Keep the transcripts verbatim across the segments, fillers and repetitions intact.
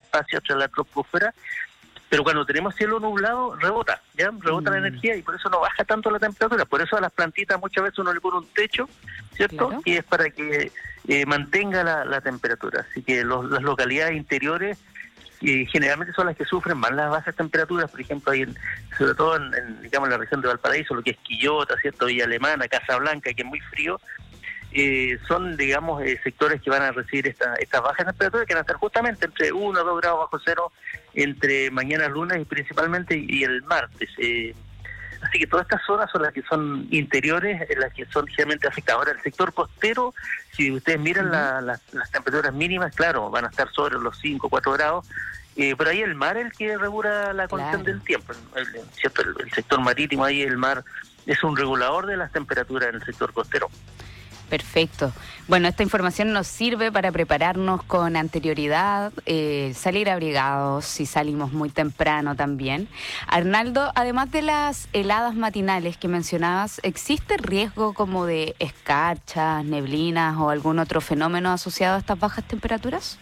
espacio hacia la troposfera, pero cuando tenemos cielo nublado, rebota, ¿ya? Rebota mm. la energía y por eso no baja tanto la temperatura. Por eso a las plantitas muchas veces uno le pone un techo, ¿cierto? Claro. Y es para que eh, mantenga la, la temperatura. Así que los, las localidades interiores y generalmente son las que sufren más las bajas temperaturas, por ejemplo, ahí en, sobre todo en, en, digamos, en la región de Valparaíso, lo que es Quillota, ¿cierto? Villa Alemana, Casablanca, que es muy frío, eh, son, digamos, eh, sectores que van a recibir esta, estas bajas temperaturas, que van a estar justamente entre uno o dos grados bajo cero entre mañana, lunes y principalmente y el martes. Eh, así que todas estas zonas son las que son interiores, las que son ligeramente afectadas. Ahora, el sector costero, si ustedes miran uh-huh. la, la, las temperaturas mínimas, claro, van a estar sobre los cinco o cuatro grados, eh, pero ahí el mar es el que regula la condición claro. del tiempo, el, ¿cierto? El, el sector marítimo, ahí el mar es un regulador de las temperaturas en el sector costero. Perfecto. Bueno, esta información nos sirve para prepararnos con anterioridad, eh, salir abrigados si salimos muy temprano también. Arnaldo, además de las heladas matinales que mencionabas, ¿existe riesgo como de escarchas, neblinas o algún otro fenómeno asociado a estas bajas temperaturas?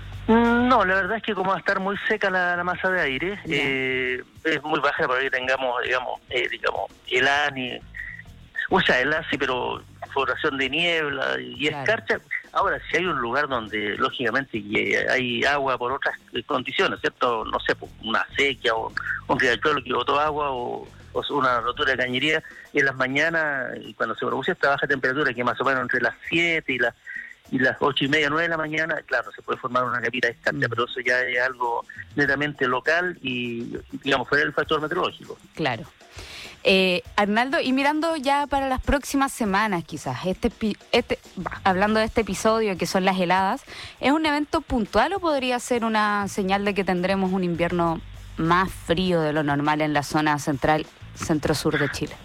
No, la verdad es que como va a estar muy seca la, la masa de aire, eh, es muy baja para que tengamos, digamos, eh, digamos, heladas ni... O sea, heladas sí, pero formación de niebla y claro. escarcha. Ahora, si hay un lugar donde, lógicamente, hay agua por otras condiciones, ¿cierto? No sé, una sequía o un riachuelo que botó agua o, o una rotura de cañería, y en las mañanas, cuando se produce esta baja temperatura, que más o menos entre las siete y las y las ocho y media, nueve de la mañana, claro, se puede formar una capita de escarcha, mm. pero eso ya es algo netamente local y, digamos, fuera del factor meteorológico. Claro. Eh, Arnaldo, y mirando ya para las próximas semanas quizás, este, este hablando de este episodio que son las heladas, ¿es un evento puntual o podría ser una señal de que tendremos un invierno más frío de lo normal en la zona central, centro-sur de Chile?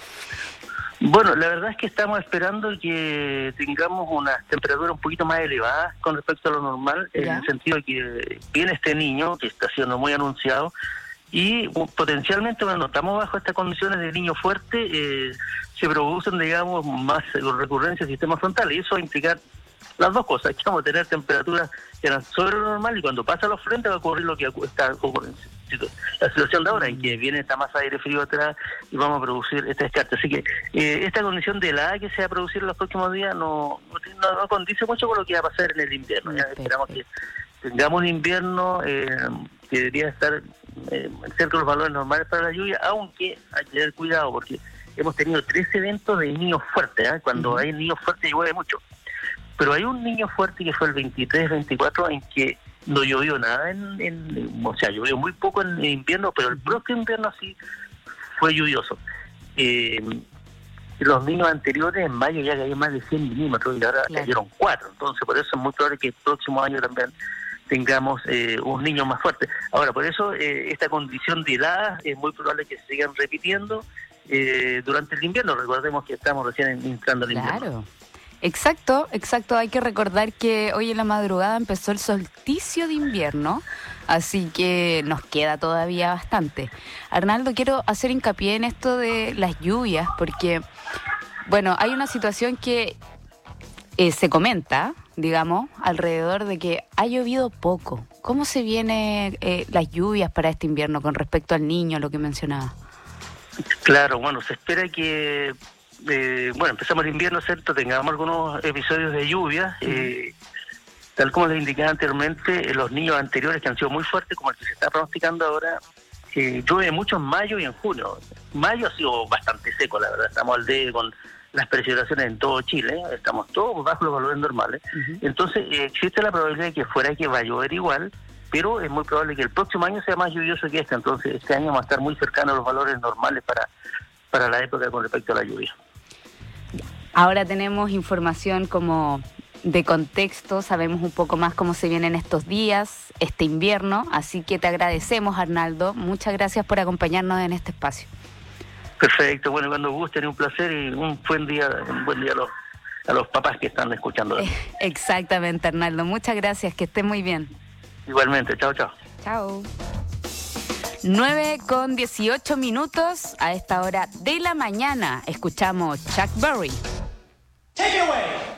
Bueno, la verdad es que estamos esperando que tengamos unas temperaturas un poquito más elevadas con respecto a lo normal, ¿ya? En el sentido de que viene este niño que está siendo muy anunciado y potencialmente cuando estamos bajo estas condiciones de niño fuerte eh, se producen, digamos, más recurrencias del sistema frontal y eso va a implicar las dos cosas, que vamos a tener temperaturas que eran sobre lo normal y cuando pasa a los frentes va a ocurrir lo que está ocurriendo. La situación de ahora en que viene esta masa de aire frío atrás y vamos a producir esta escarcha. Así que eh, esta condición de helada que se va a producir en los próximos días no, no, no condice mucho con lo que va a pasar en el invierno. Ya esperamos que tengamos un invierno eh, que debería estar eh, cerca de los valores normales para la lluvia, aunque hay que tener cuidado porque hemos tenido tres eventos de niños fuertes, ¿eh? Cuando uh-huh. hay niños fuertes llueve mucho. Pero hay un niño fuerte que fue el veintitrés veinticuatro en que no llovió nada, en, en o sea, llovió muy poco en invierno, pero el propio invierno sí fue lluvioso. Eh, los niños anteriores en mayo ya cayeron más de cien milímetros y ahora claro. cayeron cuatro, entonces por eso es muy probable que el próximo año también tengamos eh, un niño más fuerte. Ahora, por eso eh, esta condición de helada es muy probable que se sigan repitiendo eh, durante el invierno. Recordemos que estamos recién entrando al invierno. Claro. Exacto, exacto. Hay que recordar que hoy en la madrugada empezó el solsticio de invierno, así que nos queda todavía bastante. Arnaldo, quiero hacer hincapié en esto de las lluvias, porque, bueno, hay una situación que eh, se comenta, digamos, alrededor de que ha llovido poco. ¿Cómo se vienen eh, las lluvias para este invierno con respecto al niño, lo que mencionaba? Claro, bueno, se espera que... Eh, bueno, empezamos el invierno, ¿cierto? Tengamos algunos episodios de lluvia, eh, tal como les indicaba anteriormente, eh, los niños anteriores que han sido muy fuertes, como el que se está pronosticando ahora, eh, llueve mucho en mayo y en junio. Mayo ha sido bastante seco, la verdad, estamos al día con las precipitaciones en todo Chile, ¿eh? Estamos todos bajo los valores normales, uh-huh. Entonces eh, existe la probabilidad de que fuera que va a llover igual, pero es muy probable que el próximo año sea más lluvioso que este, entonces este año va a estar muy cercano a los valores normales para, para la época con respecto a la lluvia. Ahora tenemos información como de contexto, sabemos un poco más cómo se vienen estos días, este invierno, así que te agradecemos, Arnaldo. Muchas gracias por acompañarnos en este espacio. Perfecto, bueno, cuando gusten, un placer y un buen día, un buen día a los, a los papás que están escuchando. Exactamente, Arnaldo. Muchas gracias, que estés muy bien. Igualmente, chao, chao. Chao. nueve con dieciocho minutos a esta hora de la mañana. Escuchamos Chuck Berry. Take it away.